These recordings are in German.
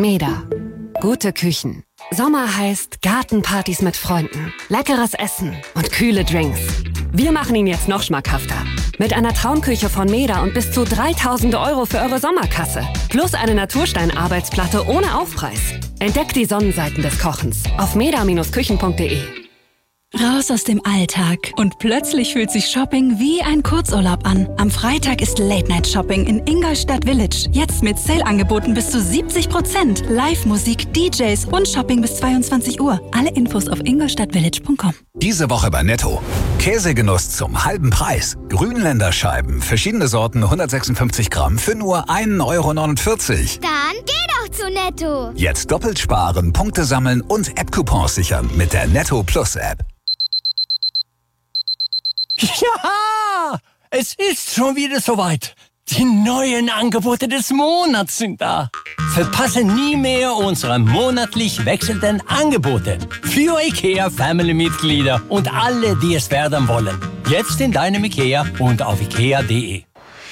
Meda. Gute Küchen. Sommer heißt Gartenpartys mit Freunden, leckeres Essen und kühle Drinks. Wir machen ihn jetzt noch schmackhafter. Mit einer Traumküche von Meda und bis zu 3.000 € für eure Sommerkasse. Plus eine Naturstein-Arbeitsplatte ohne Aufpreis. Entdeckt die Sonnenseiten des Kochens auf meda-küchen.de. Raus aus dem Alltag und plötzlich fühlt sich Shopping wie ein Kurzurlaub an. Am Freitag ist Late-Night-Shopping in Ingolstadt Village. Jetzt mit Sale-Angeboten bis zu 70%. Live-Musik, DJs und Shopping bis 22 Uhr. Alle Infos auf ingolstadtvillage.com. Diese Woche bei Netto. Käsegenuss zum halben Preis. Grünländer Scheiben, verschiedene Sorten, 156 Gramm für nur 1,49 €. Dann geh doch zu Netto. Jetzt doppelt sparen, Punkte sammeln und App-Coupons sichern mit der Netto Plus App. Ja, es ist schon wieder soweit. Die neuen Angebote des Monats sind da. Verpasse nie mehr unsere monatlich wechselnden Angebote. Für IKEA-Family-Mitglieder und alle, die es werden wollen. Jetzt in deinem IKEA und auf ikea.de.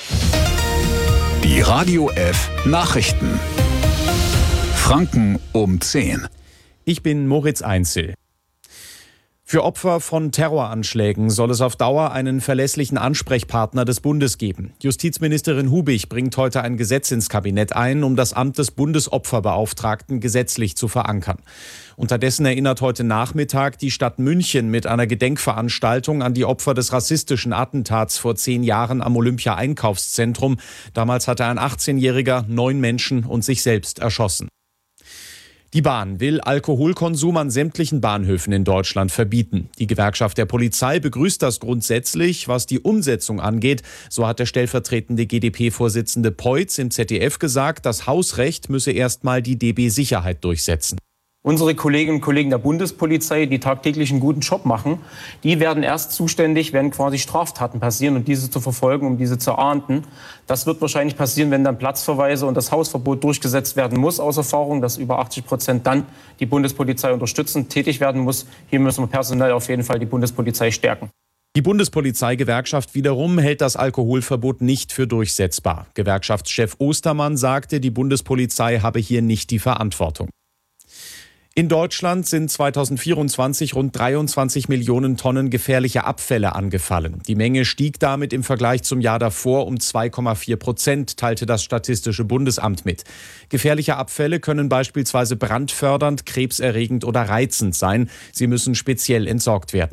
Die Radio F Nachrichten. Franken um 10. Ich bin Moritz Einzel. Für Opfer von Terroranschlägen soll es auf Dauer einen verlässlichen Ansprechpartner des Bundes geben. Justizministerin Hubig bringt heute ein Gesetz ins Kabinett ein, um das Amt des Bundesopferbeauftragten gesetzlich zu verankern. Unterdessen erinnert heute Nachmittag die Stadt München mit einer Gedenkveranstaltung an die Opfer des rassistischen Attentats vor 10 Jahren am Olympia-Einkaufszentrum. Damals hatte ein 18-Jähriger 9 Menschen und sich selbst erschossen. Die Bahn will Alkoholkonsum an sämtlichen Bahnhöfen in Deutschland verbieten. Die Gewerkschaft der Polizei begrüßt das grundsätzlich. Was die Umsetzung angeht, so hat der stellvertretende GdP-Vorsitzende Peutz im ZDF gesagt, das Hausrecht müsse erstmal die DB Sicherheit durchsetzen. Unsere Kolleginnen und Kollegen der Bundespolizei, die tagtäglich einen guten Job machen, die werden erst zuständig, wenn quasi Straftaten passieren und diese zu verfolgen, um diese zu ahnden. Das wird wahrscheinlich passieren, wenn dann Platzverweise und das Hausverbot durchgesetzt werden muss, aus Erfahrung, dass über 80% dann die Bundespolizei unterstützend tätig werden muss. Hier müssen wir personell auf jeden Fall die Bundespolizei stärken. Die Bundespolizeigewerkschaft wiederum hält das Alkoholverbot nicht für durchsetzbar. Gewerkschaftschef Ostermann sagte, die Bundespolizei habe hier nicht die Verantwortung. In Deutschland sind 2024 rund 23 Millionen Tonnen gefährliche Abfälle angefallen. Die Menge stieg damit im Vergleich zum Jahr davor um 2,4%, teilte das Statistische Bundesamt mit. Gefährliche Abfälle können beispielsweise brandfördernd, krebserregend oder reizend sein. Sie müssen speziell entsorgt werden.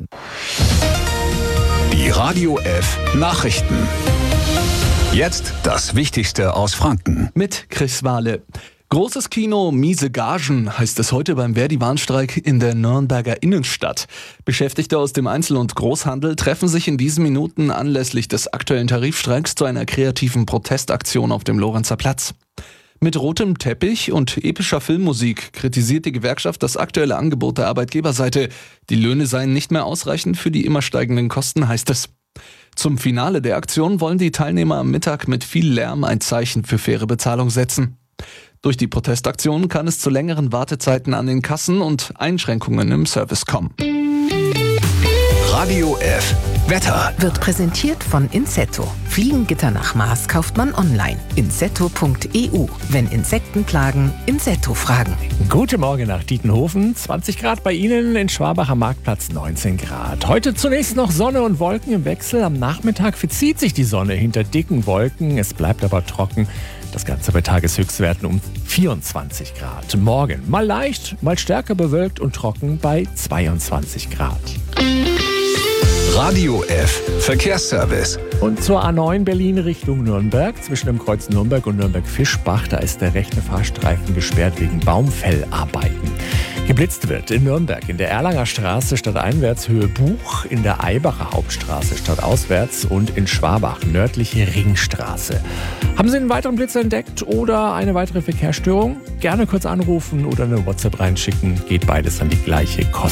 Die Radio F Nachrichten. Jetzt das Wichtigste aus Franken. Mit Chris Wahle. Großes Kino, miese Gagen, heißt es heute beim Verdi-Warnstreik in der Nürnberger Innenstadt. Beschäftigte aus dem Einzel- und Großhandel treffen sich in diesen Minuten anlässlich des aktuellen Tarifstreiks zu einer kreativen Protestaktion auf dem Lorenzer Platz. Mit rotem Teppich und epischer Filmmusik kritisiert die Gewerkschaft das aktuelle Angebot der Arbeitgeberseite. Die Löhne seien nicht mehr ausreichend für die immer steigenden Kosten, heißt es. Zum Finale der Aktion wollen die Teilnehmer am Mittag mit viel Lärm ein Zeichen für faire Bezahlung setzen. Durch die Protestaktion kann es zu längeren Wartezeiten an den Kassen und Einschränkungen im Service kommen. Radio F Wetter wird präsentiert von Insetto. Fliegengitter nach Maß kauft man online. Insetto.eu. Wenn Insekten plagen, Insetto fragen. Guten Morgen nach Dietenhofen. 20 Grad bei Ihnen, in Schwabach am Marktplatz 19 Grad. Heute zunächst noch Sonne und Wolken im Wechsel. Am Nachmittag verzieht sich die Sonne hinter dicken Wolken. Es bleibt aber trocken. Das Ganze bei Tageshöchstwerten um 24 Grad. Morgen mal leicht, mal stärker bewölkt und trocken bei 22 Grad. Radio F Verkehrsservice. Und zur A9 Berlin Richtung Nürnberg. Zwischen dem Kreuz Nürnberg und Nürnberg-Fischbach, da ist der rechte Fahrstreifen gesperrt wegen Baumfellarbeiten. Geblitzt wird in Nürnberg in der Erlanger Straße stadteinwärts Höhe Buch, in der Aibacher Hauptstraße stadtauswärts und in Schwabach nördliche Ringstraße. Haben Sie einen weiteren Blitz entdeckt oder eine weitere Verkehrsstörung? Gerne kurz anrufen oder eine WhatsApp reinschicken. Geht beides an die gleiche Kosten.